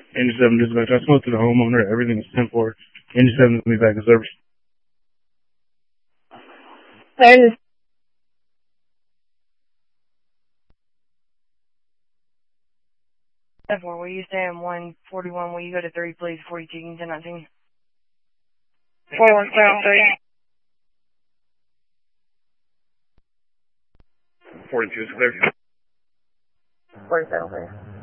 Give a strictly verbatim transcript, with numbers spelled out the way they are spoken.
Engine seven dispatch. I spoke to the homeowner. Everything is ten four. Engine seven is going to be back in service. There's ten four, will you stay in one forty-one? Will you go to three, please, forty-two, ten nineteen? forty-one seven three. forty-two is clear. forty-seven three.